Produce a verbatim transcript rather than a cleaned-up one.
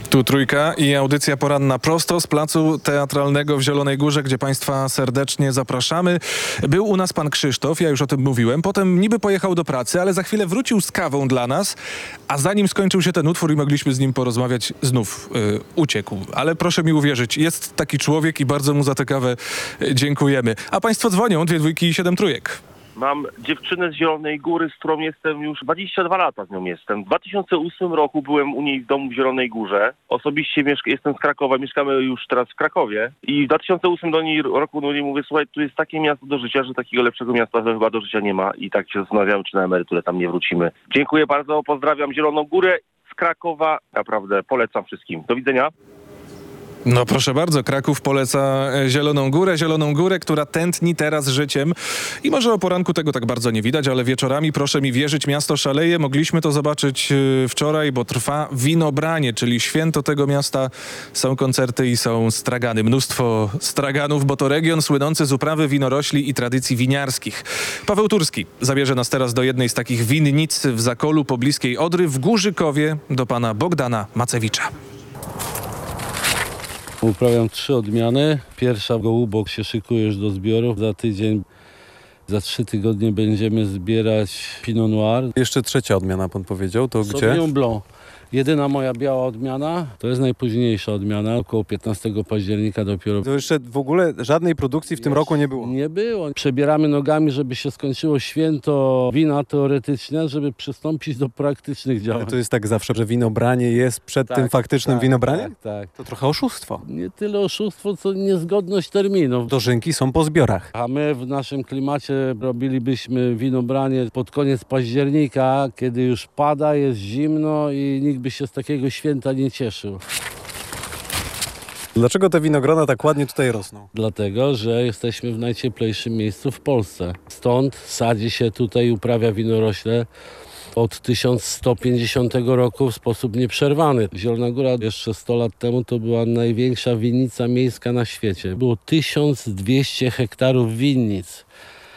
Tu Trójka i audycja poranna prosto z placu teatralnego w Zielonej Górze, gdzie Państwa serdecznie zapraszamy. Był u nas pan Krzysztof, ja już o tym mówiłem. Potem niby pojechał do pracy, ale za chwilę wrócił z kawą dla nas, a zanim skończył się ten utwór i mogliśmy z nim porozmawiać, znów yy, uciekł. Ale proszę mi uwierzyć, jest taki człowiek i bardzo mu za tę kawę yy, dziękujemy. A Państwo dzwonią, dwie dwójki i siedem trójek. Mam dziewczynę z Zielonej Góry, z którą jestem już dwadzieścia dwa lata z nią jestem. W dwa tysiące ósmym roku byłem u niej w domu w Zielonej Górze. Osobiście mieszka, jestem z Krakowa, mieszkamy już teraz w Krakowie. I w dwa tysiące ósmym do niej, roku do niej mówię, słuchaj, tu jest takie miasto do życia, że takiego lepszego miasta chyba do życia nie ma. I tak się zastanawiamy, czy na emeryturę tam nie wrócimy. Dziękuję bardzo, pozdrawiam Zieloną Górę z Krakowa. Naprawdę polecam wszystkim. Do widzenia. No proszę bardzo, Kraków poleca Zieloną Górę, Zieloną Górę, która tętni teraz życiem i może o poranku tego tak bardzo nie widać, ale wieczorami, proszę mi wierzyć, miasto szaleje. Mogliśmy to zobaczyć wczoraj, bo trwa winobranie, czyli święto tego miasta. Są koncerty i są stragany. Mnóstwo straganów, bo to region słynący z uprawy winorośli i tradycji winiarskich. Paweł Turski zabierze nas teraz do jednej z takich winnic w Zakolu pobliskiej Odry w Górzykowie do pana Bogdana Macewicza. Uprawiam trzy odmiany. Pierwsza gołubok się szykuje już do zbiorów. Za tydzień, za trzy tygodnie będziemy zbierać Pinot Noir. Jeszcze trzecia odmiana, pan powiedział, to gdzie? Sauvignon Blanc. Jedyna moja biała odmiana, to jest najpóźniejsza odmiana, około piętnastego października dopiero. To jeszcze w ogóle żadnej produkcji w tym roku nie było. Nie było. Przebieramy nogami, żeby się skończyło święto wina teoretyczne, żeby przystąpić do praktycznych działań. Ale to jest tak zawsze, że winobranie jest przed Tak, tym faktycznym tak, winobraniem? Tak, tak. To trochę oszustwo. Nie tyle oszustwo, co niezgodność terminów. Dożynki są po zbiorach. A my w naszym klimacie robilibyśmy winobranie pod koniec października, kiedy już pada, jest zimno i nikt by się z takiego święta nie cieszył. Dlaczego te winogrona tak ładnie tutaj rosną? Dlatego, że jesteśmy w najcieplejszym miejscu w Polsce. Stąd sadzi się tutaj i uprawia winorośle od tysiąc sto pięćdziesiątego roku w sposób nieprzerwany. Zielona Góra jeszcze sto lat temu to była największa winnica miejska na świecie. Było tysiąc dwieście hektarów winnic.